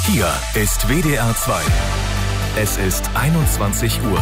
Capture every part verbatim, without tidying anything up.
Hier ist W D R zwei. Es ist einundzwanzig Uhr.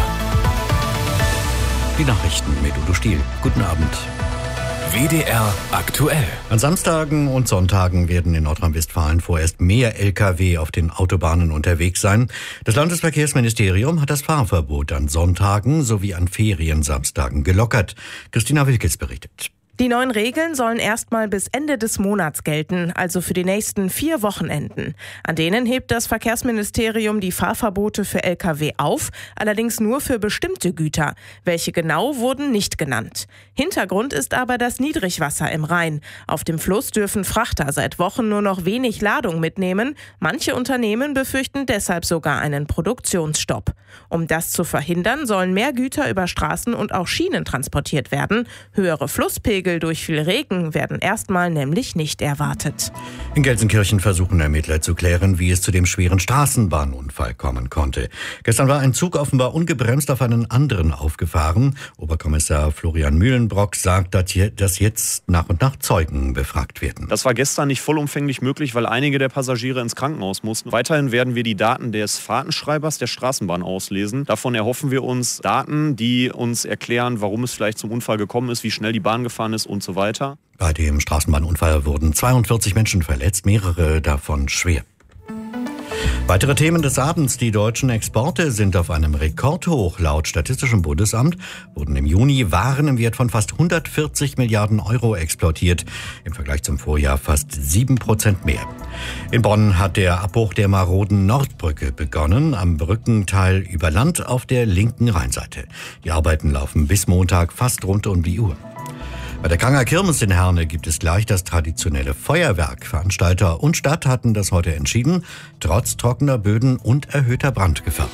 Die Nachrichten mit Udo Stiel. Guten Abend. W D R aktuell. An Samstagen und Sonntagen werden in Nordrhein-Westfalen vorerst mehr L K W auf den Autobahnen unterwegs sein. Das Landesverkehrsministerium hat das Fahrverbot an Sonntagen sowie an Feriensamstagen gelockert. Christina Wilkes berichtet. Die neuen Regeln sollen erstmal bis Ende des Monats gelten, also für die nächsten vier Wochenenden. An denen hebt das Verkehrsministerium die Fahrverbote für L K W auf, allerdings nur für bestimmte Güter. Welche genau, wurden nicht genannt. Hintergrund ist aber das Niedrigwasser im Rhein. Auf dem Fluss dürfen Frachter seit Wochen nur noch wenig Ladung mitnehmen. Manche Unternehmen befürchten deshalb sogar einen Produktionsstopp. Um das zu verhindern, sollen mehr Güter über Straßen und auch Schienen transportiert werden. Höhere Flusspegel durch viel Regen werden erstmal nämlich nicht erwartet. In Gelsenkirchen versuchen Ermittler zu klären, wie es zu dem schweren Straßenbahnunfall kommen konnte. Gestern war ein Zug offenbar ungebremst auf einen anderen aufgefahren. Oberkommissar Florian Mühlenbrock sagt, dass jetzt nach und nach Zeugen befragt werden. Das war gestern nicht vollumfänglich möglich, weil einige der Passagiere ins Krankenhaus mussten. Weiterhin werden wir die Daten des Fahrtenschreibers der Straßenbahn auslesen. Davon erhoffen wir uns Daten, die uns erklären, warum es vielleicht zum Unfall gekommen ist, wie schnell die Bahn gefahren ist und so weiter. Bei dem Straßenbahnunfall wurden zweiundvierzig Menschen verletzt, mehrere davon schwer. Weitere Themen des Abends. Die deutschen Exporte sind auf einem Rekordhoch. Laut Statistischem Bundesamt wurden im Juni Waren im Wert von fast hundertvierzig Milliarden Euro exportiert. Im Vergleich zum Vorjahr fast sieben Prozent mehr. In Bonn hat der Abbruch der maroden Nordbrücke begonnen, am Brückenteil über Land auf der linken Rheinseite. Die Arbeiten laufen bis Montag fast rund um die Uhr. Bei der Kranger Kirmes in Herne gibt es gleich das traditionelle Feuerwerk. Veranstalter und Stadt hatten das heute entschieden, trotz trockener Böden und erhöhter Brandgefahr.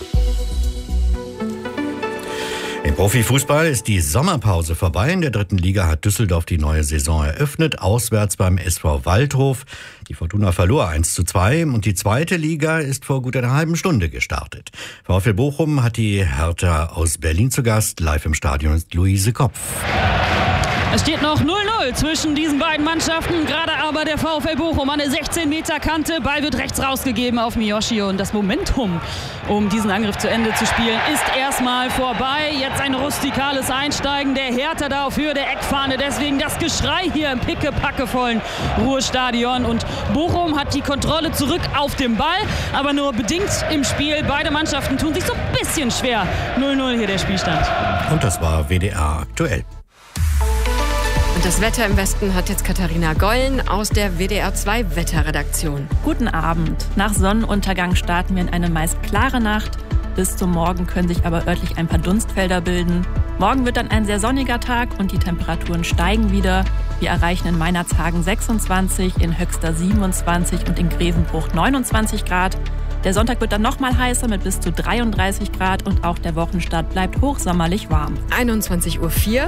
Im Profifußball ist die Sommerpause vorbei. In der dritten Liga hat Düsseldorf die neue Saison eröffnet, auswärts beim S V Waldhof. Die Fortuna verlor eins zu zwei und die zweite Liga ist vor gut einer halben Stunde gestartet. VfL Bochum hat die Hertha aus Berlin zu Gast. Live im Stadion ist Luise Kopf. Es steht noch null null zwischen diesen beiden Mannschaften. Gerade aber der VfL Bochum an der sechzehn Meter Kante. Ball wird rechts rausgegeben auf Miyoshi. Und das Momentum, um diesen Angriff zu Ende zu spielen, ist erstmal vorbei. Jetzt ein rustikales Einsteigen der Hertha da auf Höhe der Eckfahne. Deswegen das Geschrei hier im pickepackevollen Ruhrstadion. Und Bochum hat die Kontrolle zurück auf dem Ball, aber nur bedingt im Spiel. Beide Mannschaften tun sich so ein bisschen schwer. null null hier der Spielstand. Und das war W D R aktuell. Und das Wetter im Westen hat jetzt Katharina Gollen aus der W D R zwei Wetterredaktion. Guten Abend. Nach Sonnenuntergang starten wir in eine meist klare Nacht. Bis zum Morgen können sich aber örtlich ein paar Dunstfelder bilden. Morgen wird dann ein sehr sonniger Tag und die Temperaturen steigen wieder. Wir erreichen in Meinerzhagen sechsundzwanzig, in Höxter siebenundzwanzig und in Grevenbruch neunundzwanzig Grad. Der Sonntag wird dann noch mal heißer mit bis zu dreiunddreißig Grad und auch der Wochenstart bleibt hochsommerlich warm. einundzwanzig Uhr vier.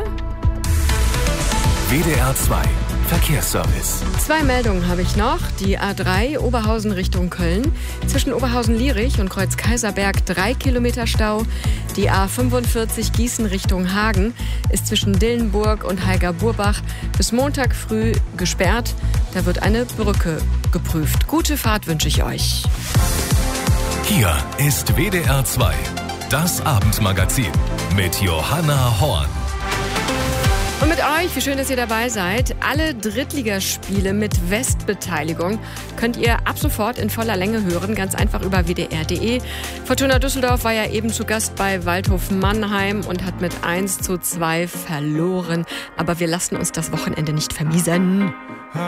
W D R zwei Verkehrsservice. Zwei Meldungen habe ich noch. Die A drei Oberhausen Richtung Köln. Zwischen Oberhausen-Lierich und Kreuz-Kaiserberg drei Kilometer Stau. Die A fünfundvierzig Gießen Richtung Hagen ist zwischen Dillenburg und Heiger-Burbach bis Montag früh gesperrt. Da wird eine Brücke geprüft. Gute Fahrt wünsche ich euch. Hier ist W D R zwei, das Abendmagazin mit Johanna Horn. Und mit euch, wie schön, dass ihr dabei seid. Alle Drittligaspiele mit Westbeteiligung könnt ihr ab sofort in voller Länge hören, ganz einfach über W D R punkt de. Fortuna Düsseldorf war ja eben zu Gast bei Waldhof Mannheim und hat mit eins zu zwei verloren. Aber wir lassen uns das Wochenende nicht vermiesen.